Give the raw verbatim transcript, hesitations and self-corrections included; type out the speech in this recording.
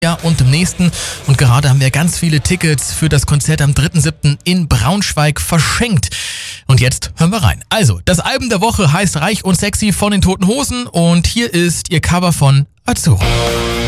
Ja, und im nächsten. Und gerade haben wir ganz viele Tickets für das Konzert am dritten siebten in Braunschweig verschenkt. Und jetzt hören wir rein. Also, das Album der Woche heißt Reich und Sexy von den Toten Hosen und hier ist ihr Cover von Azzurro.